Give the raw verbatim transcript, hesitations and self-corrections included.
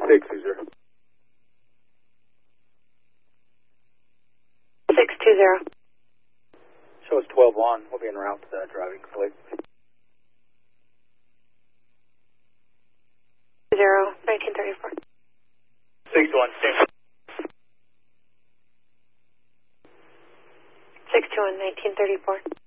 six two zero. six two zero. Show us twelve one. We'll be en route to the driving flight. Zero, nineteen thirty-four. six one, six. six two one, nineteen thirty-four.